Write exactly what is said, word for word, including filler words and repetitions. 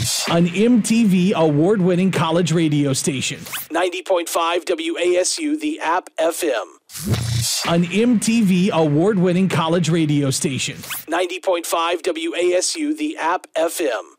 An M T V award-winning college radio station. ninety point five W A S U, the app F M. An M T V award-winning college radio station. ninety point five W A S U, the app F M.